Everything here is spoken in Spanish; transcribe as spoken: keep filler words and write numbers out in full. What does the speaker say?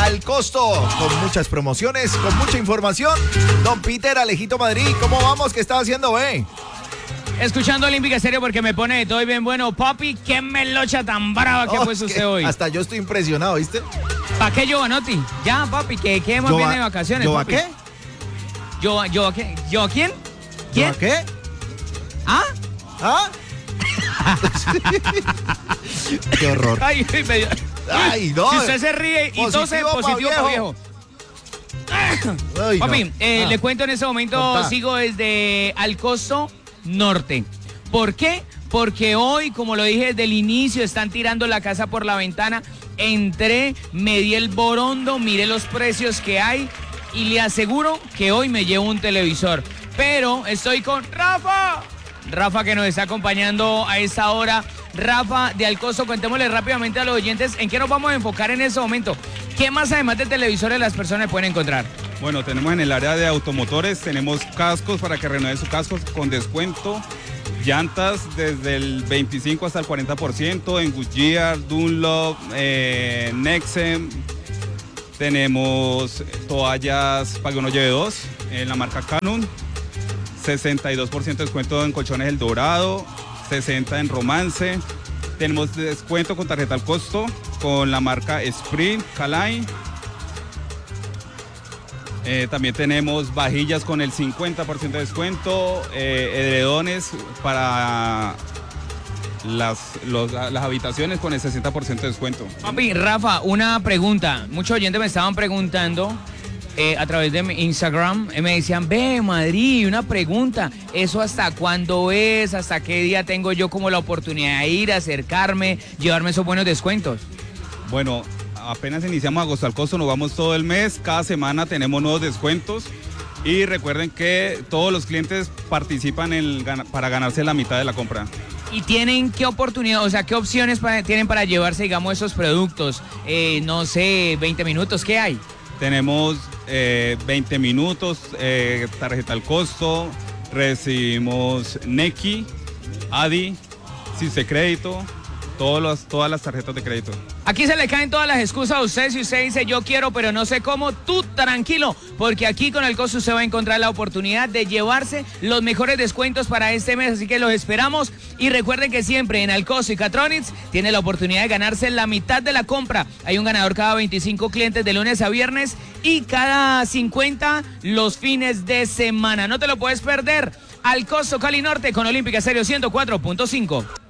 al costo, con muchas promociones, con mucha información. Don Peter, Alejito Madrid, ¿cómo vamos? ¿Qué está haciendo, ve? Escuchando Olímpica Estéreo porque me pone de todo y bien bueno. Papi, qué melocha tan brava que Oh, fue usted hoy. Hasta yo estoy impresionado, ¿viste? ¿Para qué, Giovanotti? Ya, papi, que quedemos ¿Yo bien a- de vacaciones. ¿Yo a papi. qué? ¿Yo, yo, a qué? ¿Yo a quién? ¿Quién? ¿Yo a qué? ¿Ah? ¿Ah? Qué horror. Ay, me dio- Ay, no. Si usted se ríe y tose, Positivo pa' positivo para viejo. viejo. Ay, no. Papi, eh, Ah. le cuento en este momento, Contá. sigo desde Alcosto Norte. ¿Por qué? Porque hoy, como lo dije desde el inicio, están tirando la casa por la ventana. Entré, me di el borondo, miré los precios que hay y le aseguro que hoy me llevo un televisor. Pero estoy con Rafa. Rafa que nos está acompañando a esta hora. Rafa de Alcosto, contémosle rápidamente a los oyentes en qué nos vamos a enfocar en este momento. ¿Qué más además de televisores las personas pueden encontrar? Bueno, tenemos en el área de automotores, tenemos cascos para que renueve sus cascos con descuento, llantas desde el veinticinco hasta el cuarenta por ciento en Goodyear, Dunlop, eh, Nexen. Tenemos toallas para que uno lleve dos en la marca Canon, sesenta y dos por ciento de descuento en colchones El Dorado, sesenta por ciento en Romance. Tenemos descuento con tarjeta al costo con la marca Sprint, Caline. Eh, también tenemos vajillas con el cincuenta por ciento de descuento, eh, edredones para las, los- las habitaciones con el sesenta por ciento de descuento. Papi, Rafa, una pregunta. Muchos oyentes me estaban preguntando eh, a través de mi Instagram, eh, me decían, ve, Madrid, una pregunta, ¿eso hasta cuándo es? ¿Hasta qué día tengo yo como la oportunidad de ir, acercarme, llevarme esos buenos descuentos? Bueno, apenas iniciamos agosto al costo, nos vamos todo el mes, cada semana tenemos nuevos descuentos y recuerden que todos los clientes participan en gana- para ganarse la mitad de la compra. ¿Y tienen qué oportunidad, o sea, qué opciones para- tienen para llevarse, digamos, esos productos? Eh, no sé, veinte minutos, ¿qué hay? Tenemos eh, veinte minutos, eh, tarjeta al costo, recibimos Nequi, Adi, Cise Crédito, todos los, todas las tarjetas de crédito. Aquí se le caen todas las excusas a usted. Si usted dice yo quiero pero no sé cómo, tú tranquilo, porque aquí con el costo usted va a encontrar la oportunidad de llevarse los mejores descuentos para este mes, así que los esperamos. Y recuerden que siempre en Alcosto y Catronics tiene la oportunidad de ganarse la mitad de la compra. Hay un ganador cada veinticinco clientes de lunes a viernes y cada cincuenta los fines de semana. No te lo puedes perder. Alcosto Cali Norte con Olímpica Estéreo ciento cuatro punto cinco.